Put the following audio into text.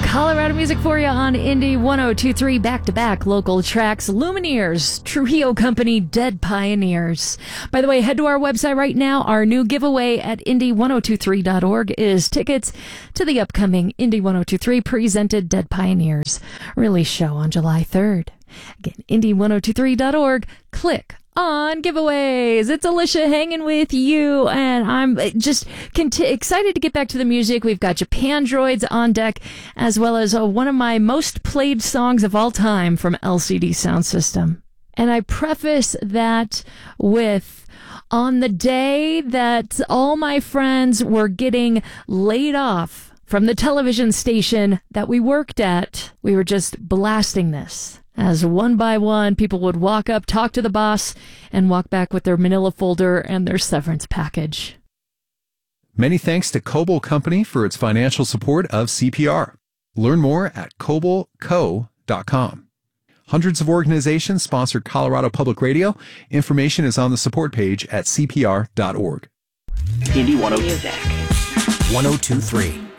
Colorado music for you on Indie 102.3, back-to-back local tracks. Lumineers, Trujillo Company, Dead Pioneers. By the way, head to our website right now. Our new giveaway at indie1023.org is tickets to the upcoming Indie 1023 presented Dead Pioneers release show on July 3rd. Again, indie1023.org. Click on giveaways. It's Alicia hanging with you, and I'm just excited to get back to the music. We've got Japan Droids on deck, as well as one of my most played songs of all time from LCD Sound System. And I preface that with, on the day that all my friends were getting laid off from the television station that we worked at, we were just blasting this. As one by one, people would walk up, talk to the boss, and walk back with their manila folder and their severance package. Many thanks to Coble Company for its financial support of CPR. Learn more at cobleco.com. Hundreds of organizations sponsor Colorado Public Radio. Information is on the support page at cpr.org. Indie 102. 102.3.